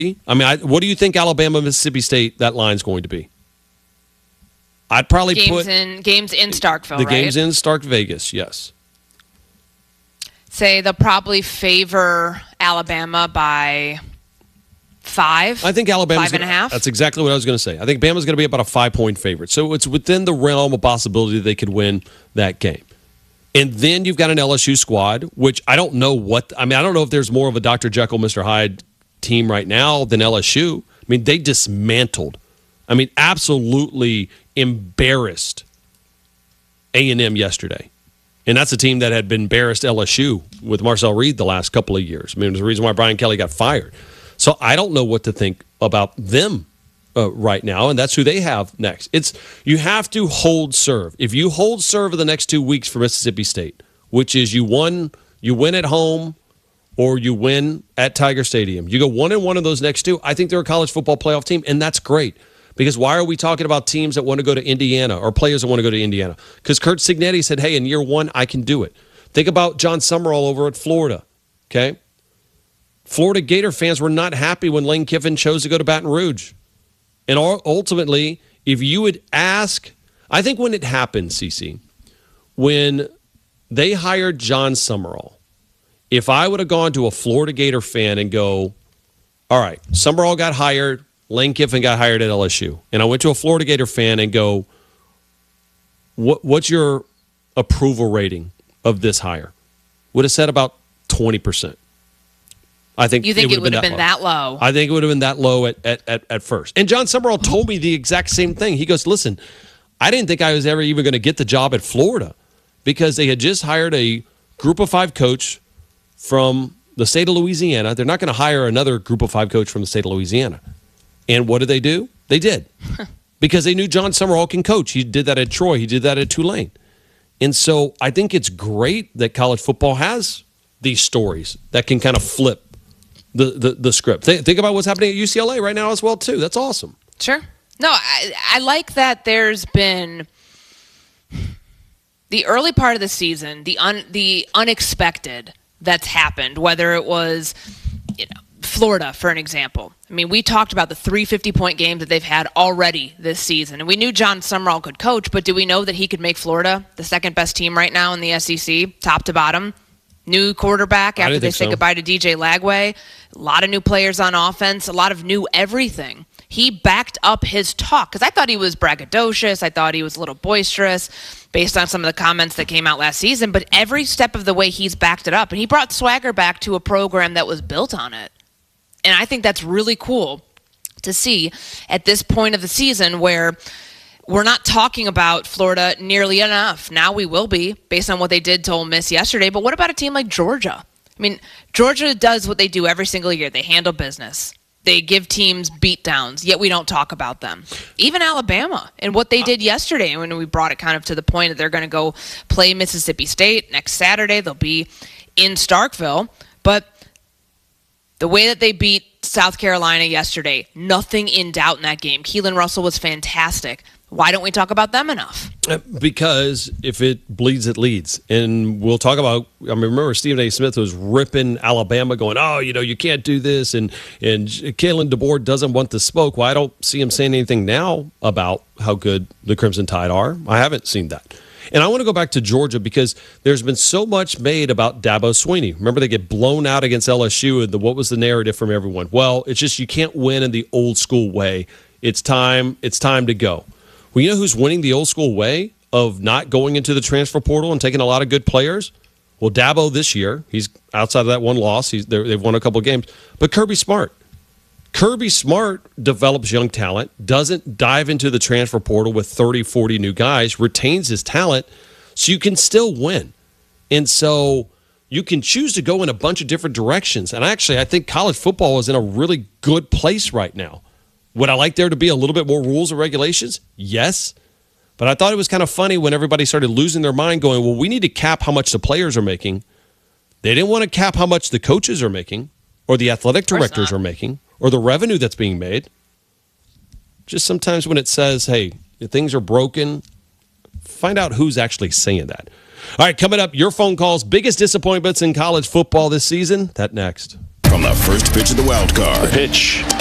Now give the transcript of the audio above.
I mean, what do you think Alabama, Mississippi State, that line's going to be? I'd probably games in Starkville, the right? game's in Stark Vegas, yes. Say they'll probably favor Alabama by 5. I think Alabama's 5.5. That's exactly what I was going to say. I think Bama's going to be about a 5-point favorite. So it's within the realm of possibility they could win that game. And then you've got an LSU squad, which I don't know I don't know if there's more of a Dr. Jekyll, Mr. Hyde team right now than LSU. I mean, they dismantled. I mean, absolutely embarrassed A&M yesterday. And that's a team that had been embarrassed LSU with Marcel Reed the last couple of years. I mean, there's a reason why Brian Kelly got fired. So I don't know what to think about them right now, and that's who they have next. You have to hold serve. If you hold serve in the next 2 weeks for Mississippi State, which is you win at home or you win at Tiger Stadium, you go 1-1 in those next 2, I think they're a college football playoff team, and that's great. Because why are we talking about teams that want to go to Indiana or players that want to go to Indiana? Because Curt Cignetti said, hey, in year 1, I can do it. Think about John Summerall over at Florida, okay? Florida Gator fans were not happy when Lane Kiffin chose to go to Baton Rouge. And ultimately, if you would ask, I think when it happened, CC, when they hired John Summerall, if I would have gone to a Florida Gator fan and go, all right, Summerall got hired, Lane Kiffin got hired at LSU, and I went to a Florida Gator fan and go, what's your approval rating of this hire? Would have said about 20%. I think you think it would have been that low? I think it would have been that low at first. And John Summerall told me the exact same thing. He goes, listen, I didn't think I was ever even going to get the job at Florida because they had just hired a group of 5 coach from the state of Louisiana. They're not going to hire another group of 5 coach from the state of Louisiana. And what did they do? They did. Because they knew John Summerall can coach. He did that at Troy. He did that at Tulane. And so I think it's great that college football has these stories that can kind of flip the script. Think about what's happening at UCLA right now as well, too. That's awesome. Sure. No, I like that there's been the early part of the season, the unexpected that's happened, whether it was Florida, for an example. I mean, we talked about the 3 50-point games that they've had already this season. And we knew John Summerall could coach, but do we know that he could make Florida the second best team right now in the SEC, top to bottom? New quarterback after they say goodbye to DJ Lagway. A lot of new players on offense, a lot of new everything. He backed up his talk because I thought he was braggadocious. I thought he was a little boisterous based on some of the comments that came out last season. But every step of the way, he's backed it up. And he brought swagger back to a program that was built on it. And I think that's really cool to see at this point of the season where we're not talking about Florida nearly enough. Now we will be, based on what they did to Ole Miss yesterday. But what about a team like Georgia? I mean, Georgia does what they do every single year. They handle business. They give teams beatdowns, yet we don't talk about them. Even Alabama and what they did yesterday, when we brought it kind of to the point that they're going to go play Mississippi State next Saturday. They'll be in Starkville. But the way that they beat South Carolina yesterday, nothing in doubt in that game. Keelan Russell was fantastic. Why don't we talk about them enough? Because if it bleeds, it leads. And we'll talk about, I remember Stephen A. Smith was ripping Alabama going, you can't do this. And Kalen DeBoer doesn't want the smoke. Well, I don't see him saying anything now about how good the Crimson Tide are. I haven't seen that. And I want to go back to Georgia because there's been so much made about Dabo Swinney. Remember, they get blown out against LSU, and what was the narrative from everyone? Well, it's just you can't win in the old school way. It's time to go. Well, you know who's winning the old school way of not going into the transfer portal and taking a lot of good players? Well, Dabo this year, he's outside of that one loss. They've won a couple of games. But Kirby Smart. Kirby Smart develops young talent, doesn't dive into the transfer portal with 30, 40 new guys, retains his talent, so you can still win. And so you can choose to go in a bunch of different directions. And actually, I think college football is in a really good place right now. Would I like there to be a little bit more rules and regulations? Yes. But I thought it was kind of funny when everybody started losing their mind going, well, we need to cap how much the players are making. They didn't want to cap how much the coaches are making or the athletic directors are making, or the revenue that's being made. Just sometimes when it says, hey, things are broken, find out who's actually saying that. All right, coming up, your phone calls, biggest disappointments in college football this season. That next. from the first pitch of the wild card. Pitch.